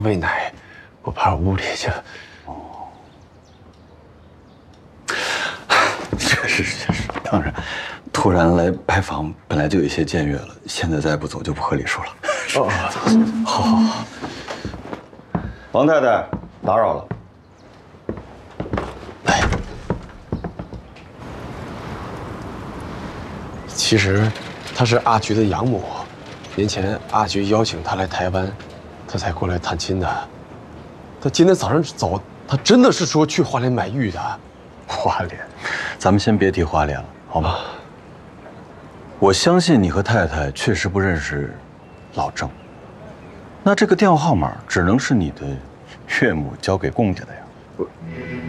喂奶，我爬屋里去了。 确实，当然，突然来拜访本来就有一些僭越了，现在再不走就不合礼数了。好。王太太，打扰了。来， 其实，她是阿菊的养母，年前阿菊邀请她来台湾，她才过来探亲的。她今天早上走，她真的是说去花莲买玉的。花莲， 咱们先别提花莲了，好吗？我相信你和太太确实不认识老郑，那这个电话号码只能是你的岳母交给龚家的呀。